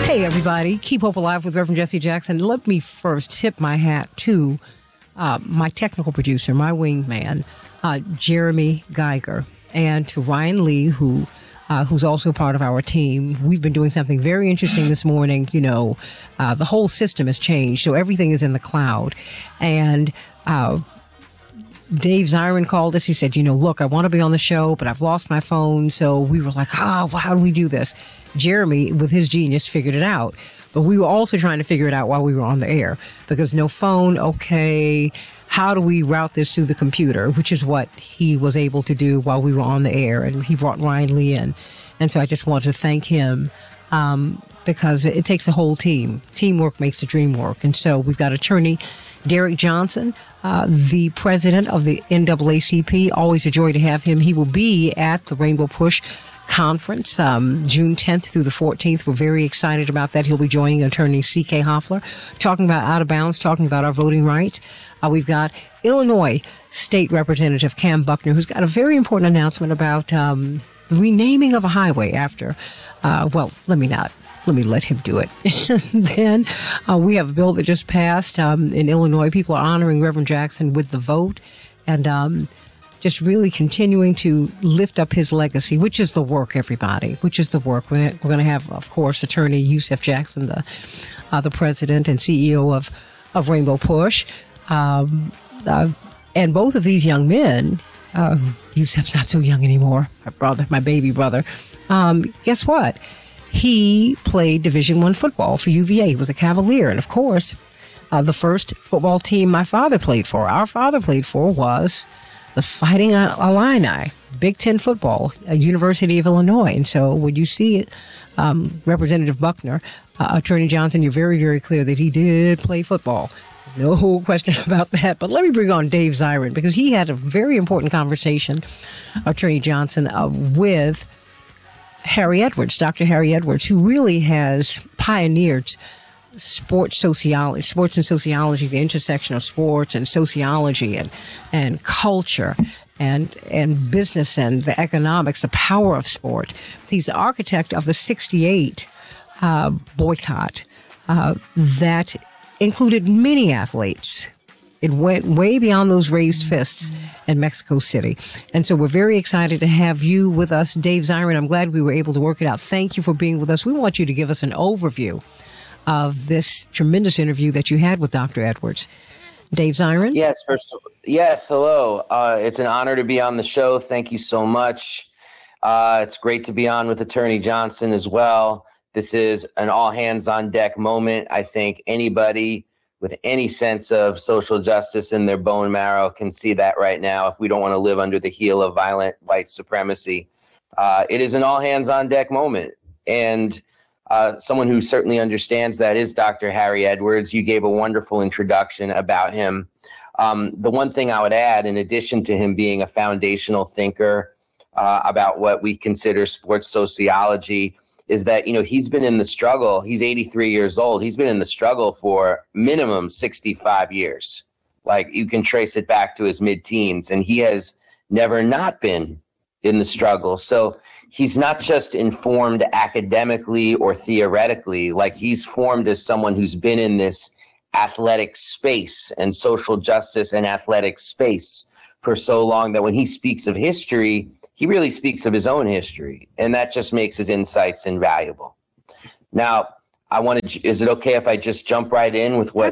Hey, everybody. Keep Hope Alive with Reverend Jesse Jackson. Let me first tip my hat to my technical producer, my wingman, Jeremy Geiger, and to Ryan Lee, who's also part of our team. We've been doing something very interesting this morning. You know, the whole system has changed, so everything is in the cloud. And Dave Zirin called us. He said, look, I want to be on the show, but I've lost my phone. So we were like, how do we do this? Jeremy, with his genius, figured it out. But we were also trying to figure it out while we were on the air because no phone. Okay. How do we route this through the computer, which is what he was able to do while we were on the air. And he brought Ryan Lee in. And so I just wanted to thank him because it takes a whole team. Teamwork makes the dream work. And so we've got attorney Derek Johnson, the president of the NAACP. Always a joy to have him. He will be at the Rainbow Push Conference, June 10th through the 14th. We're very excited about that. He'll be joining attorney C.K. Hoffler, talking about Out of Bounds, talking about our voting rights. We've got Illinois State Representative Cam Buckner, who's got a very important announcement about the renaming of a highway after, let me let him do it. Then we have a bill that just passed in Illinois. People are honoring Reverend Jackson with the vote and just really continuing to lift up his legacy, which is the work, everybody, which is the work. We're going to have, of course, attorney Yusef Jackson, the president and CEO of Rainbow Push. And both of these young men, Yusef's not so young anymore, my baby brother, guess what? He played Division I football for UVA. He was a Cavalier. And, of course, the first football team our father played for was the Fighting Illini, Big Ten football, University of Illinois. And so when you see Representative Buckner, Attorney Johnson, you're very, very clear that he did play football. No question about that. But let me bring on Dave Zirin because he had a very important conversation, Attorney Johnson, with Harry Edwards, Dr. Harry Edwards, who really has pioneered sports and sociology, the intersection of sports and sociology and culture and business and the economics, the power of sport. He's the architect of the 68 boycott that included many athletes. It went way beyond those raised fists in Mexico City. And so we're very excited to have you with us, Dave Zirin. I'm glad we were able to work it out. Thank you for being with us. We want you to give us an overview of this tremendous interview that you had with Dr. Edwards. Dave Zirin? Yes, hello. It's an honor to be on the show. Thank you so much. It's great to be on with Attorney Johnson as well. This is an all-hands-on-deck moment. I think anybody with any sense of social justice in their bone marrow can see that right now if we don't want to live under the heel of violent white supremacy. It is an all-hands-on-deck moment. And someone who certainly understands that is Dr. Harry Edwards. You gave a wonderful introduction about him. The one thing I would add, in addition to him being a foundational thinker about what we consider sports sociology, is that, he's been in the struggle. He's 83 years old. He's been in the struggle for minimum 65 years. Like, you can trace it back to his mid-teens, and he has never not been in the struggle. So he's not just informed academically or theoretically, like he's formed as someone who's been in this athletic space and social justice and athletic space for so long that when he speaks of history, he really speaks of his own history, and that just makes his insights invaluable. Now, is it okay if I just jump right in with what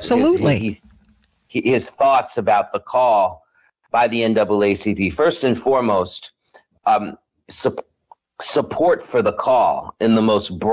his thoughts about the call by the NAACP? First and foremost, support for the call in the most broad